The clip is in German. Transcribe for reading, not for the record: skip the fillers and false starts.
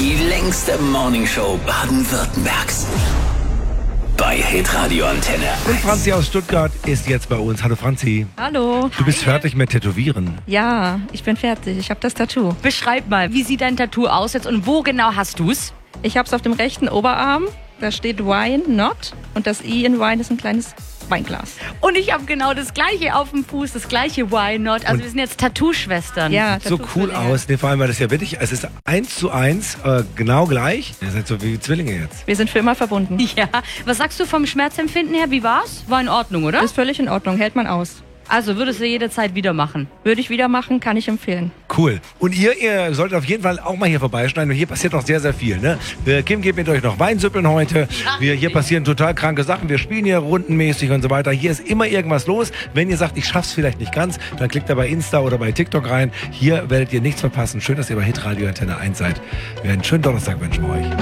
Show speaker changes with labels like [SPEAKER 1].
[SPEAKER 1] Die längste Morningshow Baden-Württembergs. Bei Hitradio Antenne 1.
[SPEAKER 2] Und Franzi aus Stuttgart ist jetzt bei uns. Hallo Franzi.
[SPEAKER 3] Hallo.
[SPEAKER 2] Du bist fertig mit Tätowieren.
[SPEAKER 3] Ja, ich bin fertig. Ich habe das Tattoo.
[SPEAKER 4] Beschreib mal, wie sieht dein Tattoo aus jetzt und wo genau hast du's?
[SPEAKER 3] Ich habe es auf dem rechten Oberarm. Da steht Wine Not und das I in Wine ist ein kleines Weinglas.
[SPEAKER 4] Und ich habe genau das gleiche auf dem Fuß, das gleiche Why Not. Also wir sind jetzt Tattoo-Schwestern.
[SPEAKER 3] Ja,
[SPEAKER 2] So cool aus. Nee, vor allem, weil das ja wirklich, es ist 1:1 genau gleich. Ihr seid so wie Zwillinge jetzt.
[SPEAKER 3] Wir sind für immer verbunden.
[SPEAKER 4] Ja. Was sagst du vom Schmerzempfinden her? Wie war's? War in Ordnung, oder?
[SPEAKER 3] Ist völlig in Ordnung. Hält man aus.
[SPEAKER 4] Also würdest du jederzeit wieder machen?
[SPEAKER 3] Würde ich wieder machen, kann ich empfehlen.
[SPEAKER 2] Cool. Und ihr solltet auf jeden Fall auch mal hier vorbeischneiden. Und hier passiert noch sehr, sehr viel. Ne? Kim geht mit euch noch Weinsüppeln heute. Hier passieren total kranke Sachen. Wir spielen hier rundenmäßig und so weiter. Hier ist immer irgendwas los. Wenn ihr sagt, ich schaff's vielleicht nicht ganz, dann klickt da bei Insta oder bei TikTok rein. Hier werdet ihr nichts verpassen. Schön, dass ihr bei Hitradio Antenne 1 seid. Wir einen schönen Donnerstag wünschen wir euch.